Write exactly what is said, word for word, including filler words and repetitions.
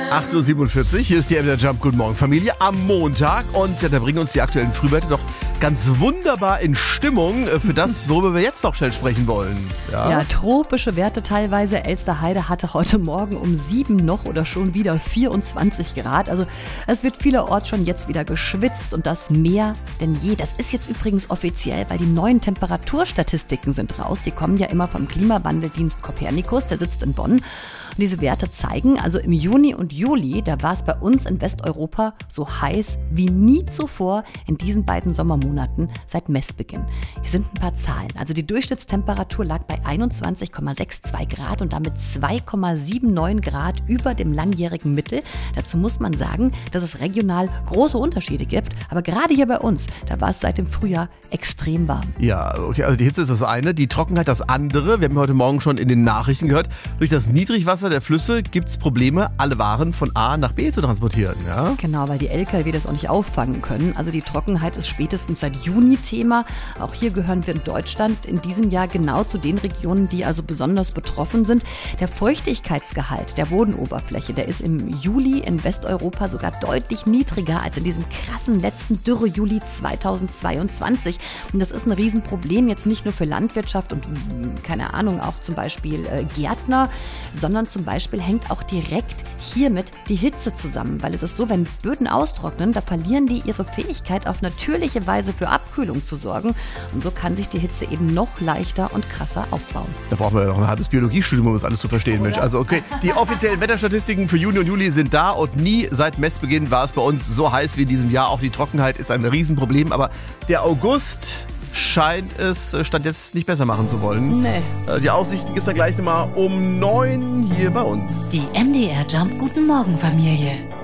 acht Uhr siebenundvierzig, hier ist die M D R Jump. Guten Morgen, Familie, am Montag. Und ja, da bringen uns die aktuellen Frühwerte doch ganz wunderbar in Stimmung für das, worüber wir jetzt noch schnell sprechen wollen. Ja, ja, tropische Werte teilweise. Elsterheide hatte heute Morgen um sieben noch oder schon wieder vierundzwanzig Grad. Also es wird vielerorts schon jetzt wieder geschwitzt und das mehr denn je. Das ist jetzt übrigens offiziell, weil die neuen Temperaturstatistiken sind raus. Die kommen ja immer vom Klimawandeldienst Copernicus, der sitzt in Bonn. Und diese Werte zeigen, also im Juni und Juli, da war es bei uns in Westeuropa so heiß wie nie zuvor in diesen beiden Sommermonaten seit Messbeginn. Hier sind ein paar Zahlen. Also die Durchschnittstemperatur lag bei einundzwanzig Komma zweiundsechzig Grad und damit zwei Komma neunundsiebzig Grad über dem langjährigen Mittel. Dazu muss man sagen, dass es regional große Unterschiede gibt. Aber gerade hier bei uns, da war es seit dem Frühjahr extrem warm. Ja, okay, also die Hitze ist das eine, die Trockenheit das andere. Wir haben heute Morgen schon in den Nachrichten gehört, durch das Niedrigwasser der Flüsse gibt es Probleme, alle Waren von A nach B zu transportieren. Ja? Genau, weil die L K W das auch nicht auffangen können. Also die Trockenheit ist spätestens seit Juni Thema. Auch hier gehören wir in Deutschland in diesem Jahr genau zu den Regionen, die also besonders betroffen sind. Der Feuchtigkeitsgehalt der Bodenoberfläche, der ist im Juli in Westeuropa sogar deutlich niedriger als in diesem krassen letzten Dürre-Juli zweitausendzweiundzwanzig. Und das ist ein Riesenproblem, jetzt nicht nur für Landwirtschaft und, keine Ahnung, auch zum Beispiel äh, Gärtner, sondern zum Beispiel hängt auch direkt hiermit die Hitze zusammen. Weil es ist so, wenn Böden austrocknen, da verlieren die ihre Fähigkeit, auf natürliche Weise für Abkühlung zu sorgen. Und so kann sich die Hitze eben noch leichter und krasser aufbauen. Da brauchen wir ja noch ein halbes Biologiestudium, um das alles zu verstehen, Mensch. Also okay, die offiziellen Wetterstatistiken für Juni und Juli sind da und nie seit Messbeginn war es bei uns so heiß wie in diesem Jahr. Auch die Trockenheit ist ein Riesenproblem, aber der August scheint es Stand jetzt nicht besser machen zu wollen. Nee. Die Aussichten gibt es da gleich nochmal um neun hier bei uns. Die M D R Jump Guten Morgen Familie.